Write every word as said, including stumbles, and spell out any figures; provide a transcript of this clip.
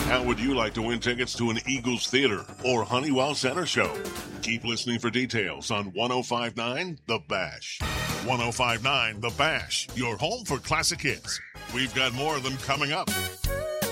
How would you like to win tickets to an Eagles Theater or Honeywell Center show? Keep listening for details on one oh five point nine The Bash. one oh five point nine The Bash, your home for classic hits. We've got more of them coming up.